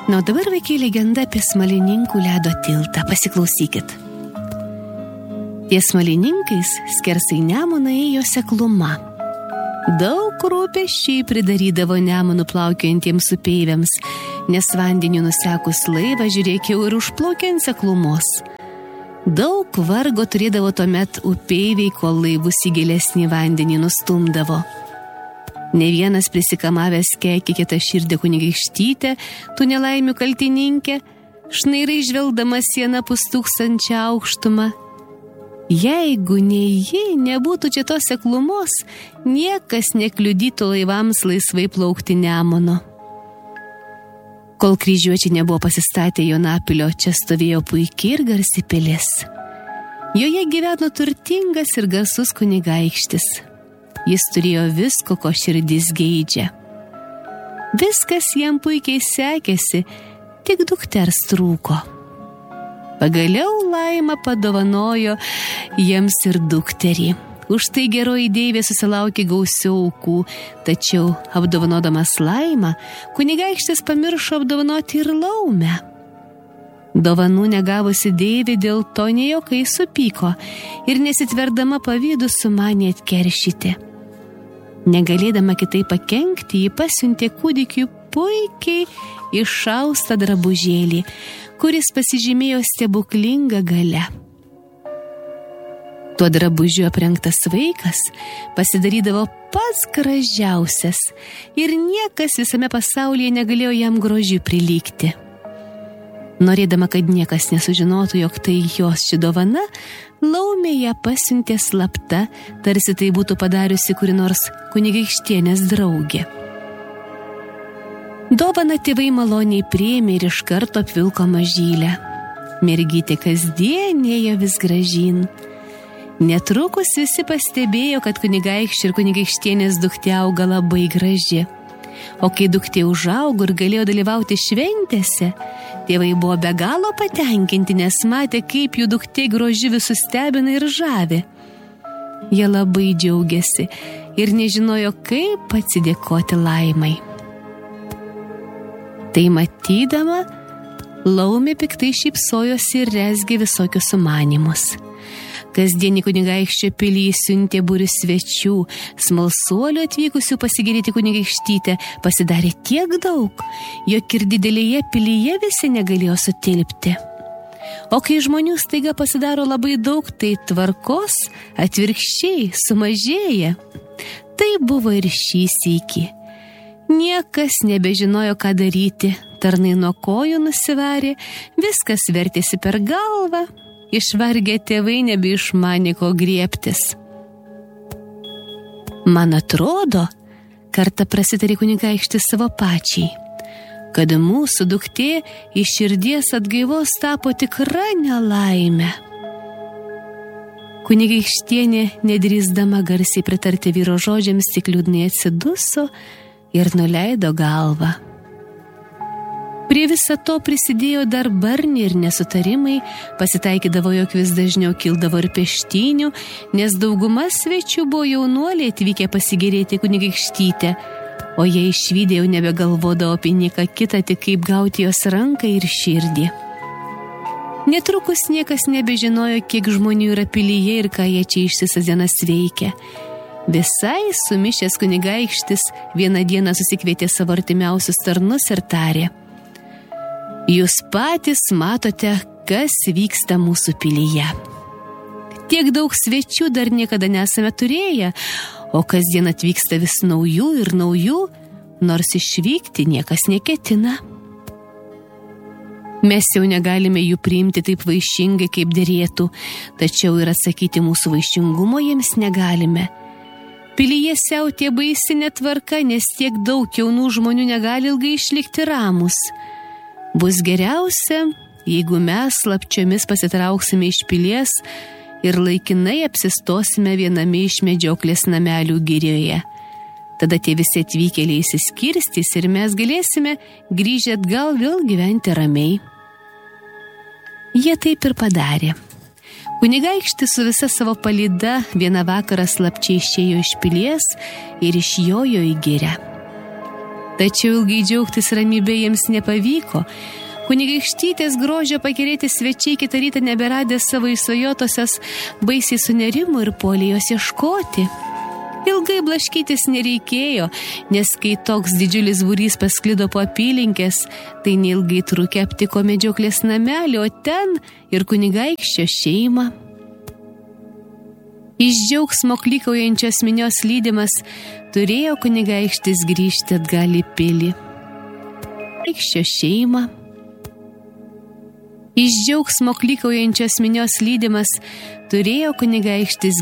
Na, o dabar, vaikai, legenda apie Smalininkų ledo tiltą. Pasiklausykit. Ties Smalininkais skersai Nemuną ėjo Sekluma. Daug rūpesčiai pridarydavo Nemunu plaukiojantiems upeiviams, nes vandeniu nusekus laivą žiūrėkiau ir užplaukė ant Seklumos. Daug vargo turėdavo tuomet upeiviai, kol laivus į gilesnį vandenį nustumdavo. Ne vienas prisikamavęs keikė kitą širdį kunigaikštytę, tų nelaimių kaltininkė, šnairai žvelgdama sieną pustūkstančią aukštumą. Jeigu ne ji nebūtų čia tos Seklumos, niekas nekliudytų laivams laisvai plaukti Nemunu. Kol kryžiuočiai nebuvo pasistatę Jonapilio, čia stovėjo puikiai ir garsi pilis. Joje gyveno turtingas ir garsus kunigaikštis. Jis turėjo visko, ko širdis geidžia. Viskas jam puikiai sekėsi, tik dukters trūko. Pagaliau laima padovanojo jiems ir dukterį. Už tai geroji deivė susilaukė gausių aukų, tačiau apdovanodamas laimą, kunigaikštis pamiršo apdovanoti ir laumę. Dovanų negavusi deivė dėl to nejokai supyko ir nesitverdama pavydu sumanė atkeršyti. Negalėdama kitaip pakenkti, ji pasiuntė kūdikiui puikiai išaustą drabužėlį, kuris pasižymėjo stebuklinga galia. Tuo drabužiu aprengtas vaikas pasidarydavo pats gražiausias ir niekas visame pasaulyje negalėjo jam grožiu prilygti. Norėdama, kad niekas nesužinotų, jog tai jos ši dovana, laumė ją pasiuntė slapta, tarsi tai būtų padariusi kuri nors kunigaikštienės draugė. Dovaną tėvai maloniai priėmė ir iš karto apvilko mažylę. Mergytė kasdien ėjo vis gražyn. Netrukus visi pastebėjo, kad kunigaikščio ir kunigaikštienės duktė auga labai graži. O kai duktė užaugo ir galėjo dalyvauti šventėse, tėvai buvo be galo patenkinti, nes matė, kaip jų duktė groži visus stebina ir žavi. Jie labai džiaugiasi ir nežinojo, kaip atsidėkoti laimai. Tai matydama, laumė piktai šypsojosi ir rezgė visokius sumanymus. Kasdien į kunigaikščio pilį siuntė būrius svečių, smalsuolių atvykusių pasigirėti kunigaikštytę pasidarė tiek daug, jog ir didelėje pilyje visi negalėjo sutilpti. O kai žmonių staiga pasidaro labai daug, tai tvarkos atvirkščiai sumažėja. Tai buvo ir šį sykį. Niekas nebežinojo, ką daryti, tarnai nuo kojų nusivarė, viskas vertėsi per galvą. Išvargę tėvai nebeišmanė, ko griebtis. Man atrodo, kartą prasitarė kunigaikštis savo pačiai, kad mūsų duktė iš širdies atgaivos tapo tikra nelaimė. Kunigaikštienė, nedrįsdama garsiai pritarti vyro žodžiams, tik liūdnai atsiduso ir nuleido galvą. Prie viso to prisidėjo dar barniai ir nesutarimai, pasitaikydavo, jog vis dažniau kildavo ir peštynių, nes dauguma svečių buvo jaunuoliai atvykę pasigėrėti kunigaikštytę, o jie išvydę jau nebegalvodavo apie nieką kitą, tik kaip gauti jos ranką ir širdį. Netrukus niekas nebežinojo, kiek žmonių yra pilyje ir ką jie čia ištisas dienas veikia. Visai sumišęs kunigaikštis vieną dieną susikvietė savo artimiausius tarnus ir tarė: Jūs patys matote, kas vyksta mūsų pilyje. Tiek daug svečių dar niekada nesame turėję, o kasdien atvyksta vis naujų ir naujų, nors išvykti niekas neketina. Mes jau negalime jų priimti taip vaišingai, kaip derėtų, tačiau ir atsakyti mūsų vaišingumo jiems negalime. Pilyje siautė baisi netvarka, nes tiek daug jaunų žmonių negali ilgai išlikti ramus. Bus geriausia, jeigu mes slapčiomis pasitrauksime iš pilies ir laikinai apsistosime viename iš medžioklės namelių girioje. Tada tie visi atvykėliai išsiskirstys ir mes galėsime grįžę atgal vėl gyventi ramiai. Jie taip ir padarė. Kunigaikštis su visa savo palyda vieną vakarą slapčiai išėjo iš pilies ir išjojo į girią. Tačiau ilgai džiaugtis ramybė jiems nepavyko. Kunigaikštytės grožio pakerėti svečiai kitą rytą neberadę savo įsvajotosios baisiai sunerimo ir puolė jos ieškoti. Ilgai blaškytis nereikėjo, nes kai toks didžiulis būrys pasklido po apylinkės, tai neilgai trukę aptiko medžioklės namelį, o ten ir kunigaikščio šeimą. Iš džiaugsmo klykaujančios minios lydimas turėjo kunigaikštis grįžti atgal į pilį. Kunigaikščio šeimą. Iš džiaugsmo klykaujančios minios lydimas turėjo kunigaikštis